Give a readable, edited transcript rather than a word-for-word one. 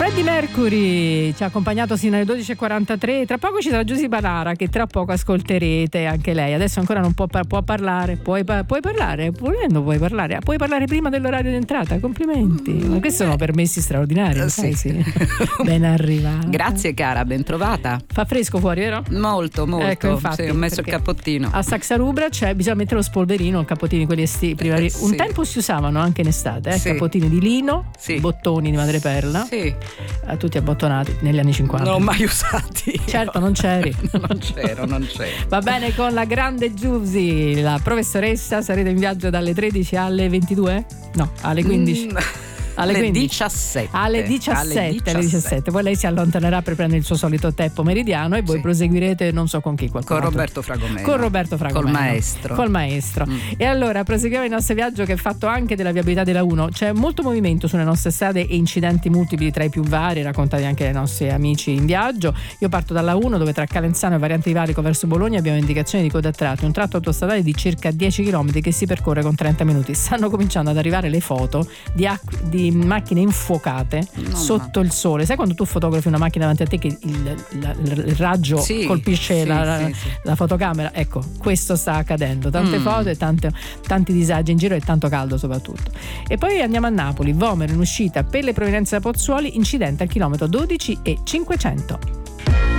Freddie Mercury ci ha accompagnato sino alle 12.43. Tra poco ci sarà Giusy Banara, che tra poco ascolterete anche lei. Adesso ancora non può parlare. Puoi parlare? Volendo puoi parlare. Puoi parlare prima dell'orario di entrata. Complimenti. Ma questi sono permessi straordinari. Sì. Ben arrivata. Grazie cara, ben trovata. Fa fresco fuori, vero? Molto. Ecco, infatti, sì, ho messo il cappottino. A Saxarubra bisogna mettere lo spolverino, i cappottini quelli estivi. Un tempo si usavano anche in estate, cappottini di lino, bottoni di madreperla. Sì. Tutti abbottonati negli anni 50. Non ho mai usati. Certo, non c'eri. non c'ero. Va bene, con la grande Giusy, la professoressa, sarete in viaggio dalle 13 alle 22? No, alle 15. Alle 17. Alle 17. Poi lei si allontanerà per prendere il suo solito tempo meridiano e voi proseguirete non so con chi. Con Roberto Fragomeno. Col maestro. E allora proseguiamo il nostro viaggio, che è fatto anche della viabilità della 1. C'è molto movimento sulle nostre strade e incidenti multipli tra i più vari, raccontati anche dai nostri amici in viaggio. Io parto dalla 1, dove tra Calenzano e Variante di Valico verso Bologna abbiamo indicazioni di coda a tratti, un tratto autostradale di circa 10 km che si percorre con 30 minuti. Stanno cominciando ad arrivare le foto di macchine infuocate sotto il sole. Sai quando tu fotografi una macchina davanti a te che il raggio colpisce la fotocamera? Ecco, questo sta accadendo. Tante foto e tanti disagi in giro e tanto caldo soprattutto. E poi andiamo a Napoli. Vomero in uscita per le provenienze da Pozzuoli, incidente al chilometro 12 e 500.